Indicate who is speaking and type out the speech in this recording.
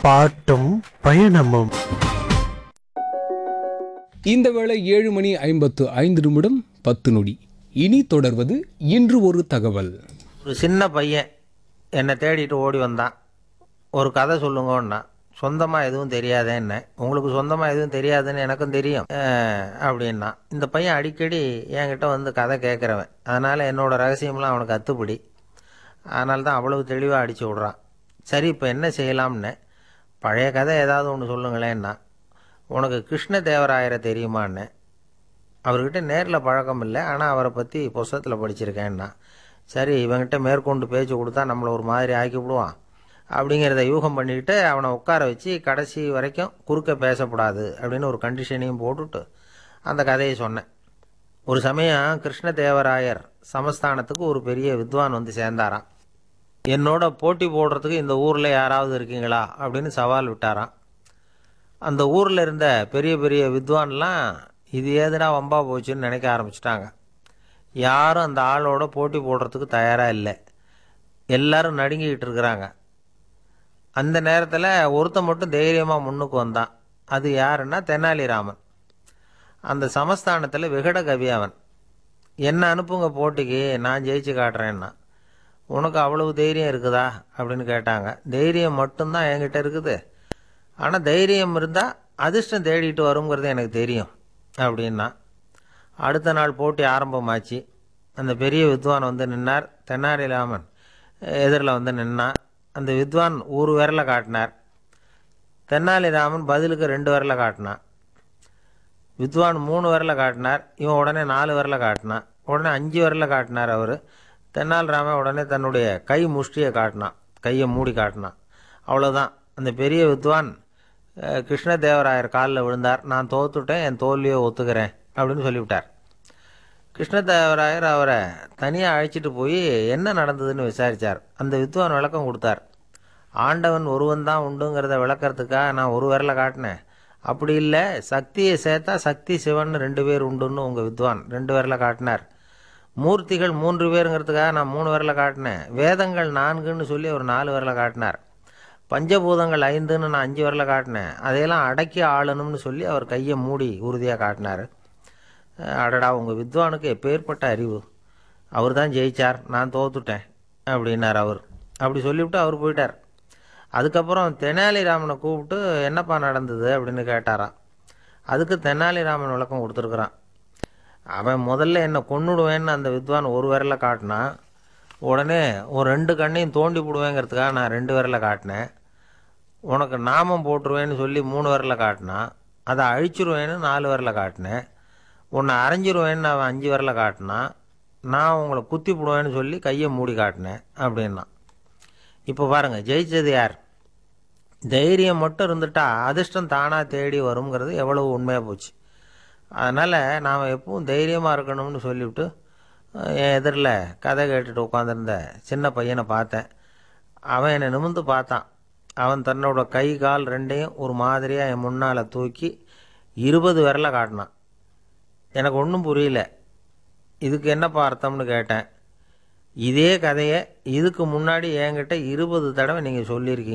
Speaker 1: பாட்டும் பயணமும்.
Speaker 2: இந்த வேளை 7:55 10 இனி தொடர்வது இன்று ஒரு தகவல்.
Speaker 3: ஒரு சின்ன பையன் என்னை தேடிட்டு ஓடி வந்தான். ஒரு கதை சொல்லுங்கன்னா. சொந்தமாக எதுவும் தெரியாதேன்னு. உங்களுக்கு சொந்தமாக எதுவும் தெரியாதுன்னு எனக்கும் தெரியும் அப்படின்னா. இந்த பையன் அடிக்கடி என்கிட்ட வந்து கதை கேட்குறவன். அதனால் என்னோடய ரகசியம்லாம் அவனுக்கு அத்துப்படி. அதனால தான் அவ்வளவு தெளிவாக அடித்து விட்றான். சரி, இப்போ என்ன செய்யலாம்னு. பழைய கதை ஏதாவது ஒன்று சொல்லுங்களேன்னா. உனக்கு கிருஷ்ணதேவராயரை தெரியுமான்னு. அவர்கிட்ட நேரில் பழக்கம் இல்லை, ஆனால் அவரை பற்றி புஸ்தகத்தில் படிச்சிருக்கேன்னா. சரி, இவங்கிட்ட மேற்கொண்டு பேச்சு கொடுத்தா நம்மளை ஒரு மாதிரி ஆக்கி விடுவான் அப்படிங்கிறத யூகம் பண்ணிக்கிட்டு அவனை உட்கார வச்சு கடைசி வரைக்கும் குறுக்க பேசக்கூடாது அப்படின்னு ஒரு கண்டிஷனையும் போட்டுட்டு அந்த கதையை சொன்னேன். ஒரு சமயம் கிருஷ்ணதேவராயர் சமஸ்தானத்துக்கு ஒரு பெரிய வித்வான் வந்து சேர்ந்தாராம். என்னோட போட்டி போடுறதுக்கு இந்த ஊரில் யாராவது இருக்கீங்களா அப்படின்னு சவால் விட்டாராம். அந்த ஊரில் இருந்த பெரிய பெரிய வித்வான்லாம் இது ஏதுனா வம்பா போச்சுன்னு நினைக்க ஆரம்பிச்சிட்டாங்க. யாரும் அந்த ஆளோட போட்டி போடுறதுக்கு தயாராக இல்லை. எல்லாரும் நடுங்கிக்கிட்டு இருக்கிறாங்க. அந்த நேரத்தில் ஒருத்தன் மட்டும் தைரியமாக முன்னுக்கு வந்தான். அது யாருன்னா தெனாலிராமன். அந்த சமஸ்தானத்தில் விகட கவி அவன். என்ன அனுப்புங்க போட்டிக்கு, நான் ஜெயிச்சு காட்டுறேன்னா. உனக்கு அவ்வளவு தைரியம் இருக்குதா அப்படின்னு கேட்டாங்க. தைரியம் மட்டும்தான் என்கிட்ட இருக்குது, ஆனால் தைரியம் இருந்தால் அதிர்ஷ்டம் தேடிட்டு வருங்கிறது எனக்கு தெரியும் அப்படின்னா. அடுத்த நாள் போட்டி ஆரம்பமாச்சு. அந்த பெரிய வித்வான் வந்து நின்னார். தெனாலிராமன் எதிரில் வந்து நின்னார். அந்த வித்வான் ஒரு விரலை காட்டினார். தெனாலிராமன் பதிலுக்கு 2 விரலை காட்டினான். வித்வான் 3 விரலை காட்டினார். இவன் உடனே 4 விரலை காட்டினான். உடனே 5 விரலை காட்டினார் அவர். தெனாலிராமன் உடனே தன்னுடைய கை முஷ்டியை காட்டினான், கையை மூடி காட்டினான். அவ்வளோதான். அந்த பெரிய வித்வான் கிருஷ்ணதேவராயர் காலில் விழுந்தார். நான் தோத்துட்டேன், என் தோல்வியை ஒத்துக்கிறேன் அப்படின்னு சொல்லிவிட்டார். கிருஷ்ணதேவராயர் அவரை தனியாக அழைச்சிட்டு போய் என்ன நடந்ததுன்னு விசாரித்தார். அந்த வித்வான் விளக்கம் கொடுத்தார். ஆண்டவன் ஒருவன் தான் உண்டுங்கிறத விளக்கறதுக்காக நான் ஒரு விரலை காட்டினேன். அப்படி இல்லை, சக்தியை சேர்த்தா சக்தி சிவன் 2 பேர் உண்டுன்னு உங்கள் வித்வான் 2 விரலை காட்டினார். மூர்த்திகள் 3 பேருங்கிறதுக்காக நான் 3 விரலை காட்டினேன். வேதங்கள் 4ன்னு சொல்லி அவர் 4 விரலை காட்டினார். பஞ்சபூதங்கள் 5ன்னு நான் 5 விரலை காட்டினேன். அதையெல்லாம் அடக்கி ஆளணும்னு சொல்லி அவர் கையை மூடி உறுதியாக காட்டினார். அடடா, உங்கள் வித்வானுக்கு எப்பேற்பட்ட அறிவு! அவர் தான் ஜெயிச்சார், நான் தோத்துட்டேன் அப்படின்னார் அவர். அப்படி சொல்லிவிட்டு அவர் போயிட்டார். அதுக்கப்புறம் தெனாலிராமனை கூப்பிட்டு என்னப்பா நடந்தது அப்படின்னு கேட்டாராம். அதுக்கு தெனாலிராமன் விளக்கம் கொடுத்துருக்குறான். அவன் முதல்ல என்னை கொன்னுடுவேன்னு அந்த வித்வான் ஒரு விரலை காட்டினான். உடனே ஒரு 2 கண்ணையும் தோண்டி போடுவேங்கிறதுக்காக நான் 2 விரலை காட்டினேன். உனக்கு நாமம் போட்டுருவேன்னு சொல்லி 3 விரலை காட்டினான். அதை அழிச்சிருவேன்னு 4 விரலை காட்டினேன். உன்னை அரைஞ்சிருவேன்னு அவன் 5 விரலை காட்டினான். நான் உங்களை குத்தி போடுவேன்னு சொல்லி கையை மூடி காட்டினேன் அப்படின்னா. இப்போ பாருங்கள், ஜெயிச்சது யார்? தைரியம் மட்டும் இருந்துட்டா அதிர்ஷ்டம் தானாக தேடி வருங்கிறது எவ்வளவு உண்மையாக போச்சு. அதனால் நாம் எப்பவும் தைரியமாக இருக்கணும்னு சொல்லிவிட்டு என் எதிரில் கதை கேட்டுட்டு உட்காந்துருந்த சின்ன பையனை பார்த்தேன். அவன் என்னை நிமிர்ந்து பார்த்தான். அவன் தன்னோட கை கால் 2ஐயும் ஒரு மாதிரியாக என் முன்னால் தூக்கி 20 விரலை காட்டினான். எனக்கு ஒன்றும் புரியல. இதுக்கு என்னப்பா அர்த்தம்னு கேட்டேன். இதே கதையை இதுக்கு முன்னாடி என்கிட்ட 20 தடவை நீங்கள் சொல்லியிருக்கீங்க.